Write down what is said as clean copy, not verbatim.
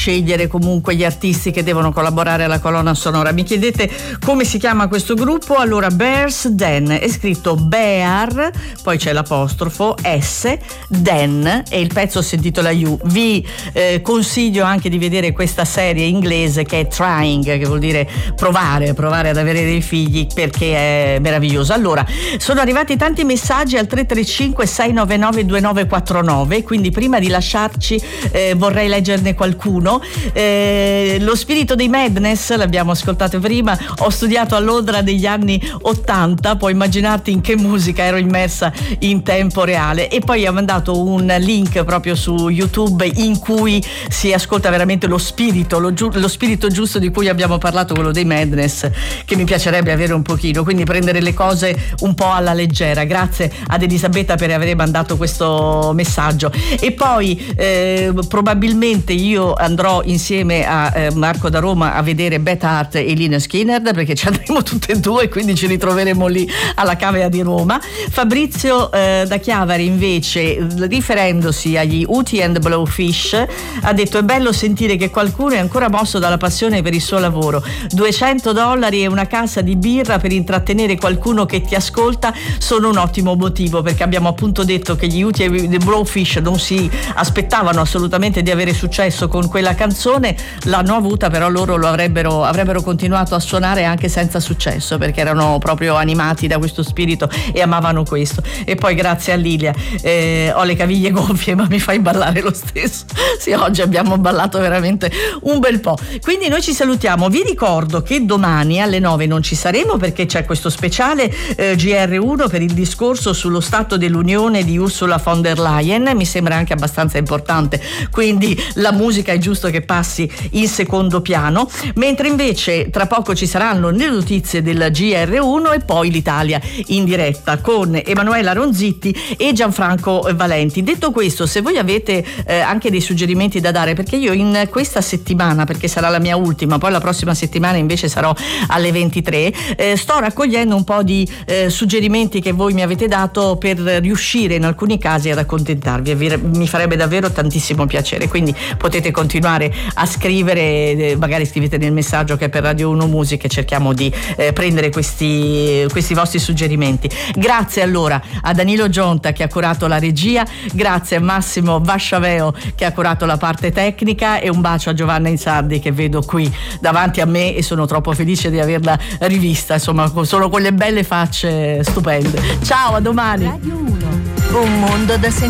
scegliere comunque gli artisti che devono collaborare alla colonna sonora. Mi chiedete come si chiama questo gruppo? Allora, Bears Den, è scritto Bear, poi c'è l'apostrofo S, Den, e il pezzo si intitola You. Vi consiglio anche di vedere questa serie inglese che è Trying, che vuol dire provare ad avere dei figli, perché è meravigliosa. Allora, sono arrivati tanti messaggi al 335 699 2949, quindi prima di lasciarci vorrei leggerne qualcuno. Lo spirito dei Madness l'abbiamo ascoltato prima. Ho studiato a Londra negli anni 80, puoi immaginarti in che musica ero immersa in tempo reale. E poi ha mandato un link proprio su YouTube in cui si ascolta veramente lo spirito giusto di cui abbiamo parlato, quello dei Madness, che mi piacerebbe avere un pochino, quindi prendere le cose un po' alla leggera. Grazie ad Elisabetta per aver mandato questo messaggio. E poi probabilmente io andrò insieme a Marco da Roma a vedere Beth Hart e Lynyrd Skynyrd, perché ci andremo tutte e due, quindi ci ritroveremo lì alla Cavea di Roma. Fabrizio da Chiavari invece, riferendosi agli Hootie and the Blowfish, ha detto: è bello sentire che qualcuno è ancora mosso dalla passione per il suo lavoro. $200 e una cassa di birra per intrattenere qualcuno che ti ascolta sono un ottimo motivo, perché abbiamo appunto detto che gli Hootie and the Blowfish non si aspettavano assolutamente di avere successo con quella canzone, l'hanno avuta, però loro avrebbero continuato a suonare anche senza successo, perché erano proprio animati da questo spirito e amavano questo. E poi grazie a Lilia, ho le caviglie gonfie ma mi fai ballare lo stesso. Sì, oggi abbiamo ballato veramente un bel po'. Quindi noi ci salutiamo. Vi ricordo che domani alle 9 non ci saremo, perché c'è questo speciale GR1 per il discorso sullo Stato dell'Unione di Ursula von der Leyen. Mi sembra anche abbastanza importante, quindi la musica è giusto che passi in secondo piano, mentre invece tra poco ci saranno le notizie del GR1 e poi l'Italia in diretta con Emanuela Ronzitti e Gianfranco Valenti. Detto questo, se voi avete anche dei suggerimenti da dare, perché io in questa settimana, perché sarà la mia ultima, poi la prossima settimana invece sarò alle 23, sto raccogliendo un po' di suggerimenti che voi mi avete dato per riuscire in alcuni casi ad accontentarvi, e mi farebbe davvero tantissimo piacere, quindi potete continuare a scrivere, magari scrivete nel messaggio che è per Radio 1 Musica, e cerchiamo di prendere questi vostri suggerimenti. Grazie allora a Danilo Gionta che ha curato la regia, grazie a Massimo Vasciaveo che ha curato la parte tecnica, e un bacio a Giovanna Insardi che vedo qui davanti a me e sono troppo felice di averla rivista, insomma sono quelle belle facce stupende. Ciao, a domani. Radio 1, un mondo da sentire.